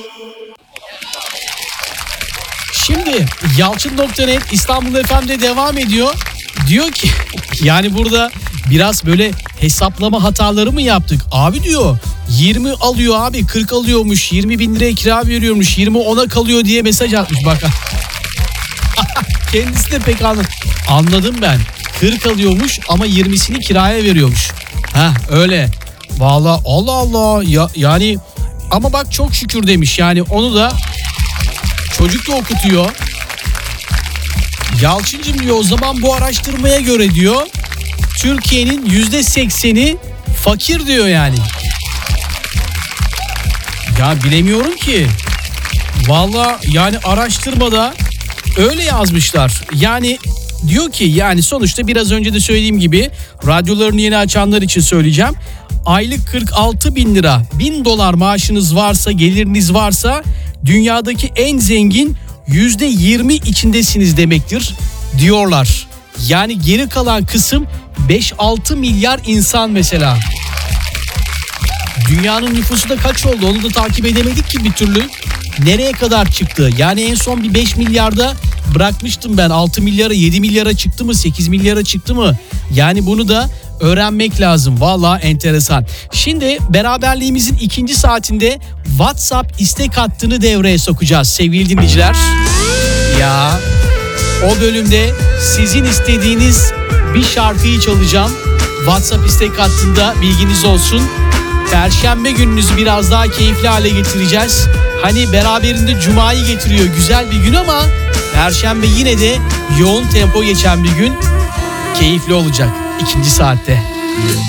Şimdi Yalçın.net İstanbul FM'de devam ediyor. Diyor ki yani burada biraz böyle hesaplama hataları mı yaptık? Abi diyor 20 alıyor abi 40 alıyormuş 20 bin liraya kira veriyormuş 20 ona kalıyor diye mesaj atmış bak. Kendisi de pek anladım ben. 40 alıyormuş ama 20'sini kiraya veriyormuş. Öyle. Vallahi Allah Allah yani ama bak çok şükür demiş yani onu da çocuk da okutuyor. Yalçıncım diyor o zaman bu araştırmaya göre diyor Türkiye'nin %80'i fakir diyor yani. Ya bilemiyorum ki. Vallahi yani araştırmada öyle yazmışlar. Yani diyor ki yani sonuçta biraz önce de söylediğim gibi radyolarını yeni açanlar için söyleyeceğim. Aylık 46 bin lira, 1000 dolar maaşınız varsa, geliriniz varsa dünyadaki en zengin %20 içindesiniz demektir diyorlar. Yani geri kalan kısım 5-6 milyar insan mesela. Dünyanın nüfusu da kaç oldu onu da takip edemedik ki bir türlü. Nereye kadar çıktı? Yani en son bir 5 milyarda bırakmıştım ben. 6 milyara 7 milyara çıktı mı 8 milyara çıktı mı? Yani bunu da öğrenmek lazım. Vallahi enteresan. Şimdi beraberliğimizin ikinci saatinde WhatsApp istek hattını devreye sokacağız sevgili dinleyiciler. Ya o bölümde sizin istediğiniz bir şarkıyı çalacağım. WhatsApp istek hattında bilginiz olsun. Perşembe gününüzü biraz daha keyifli hale getireceğiz. Hani beraberinde Cuma'yı getiriyor güzel bir gün ama Perşembe yine de yoğun tempo geçen bir gün keyifli olacak ikinci saatte.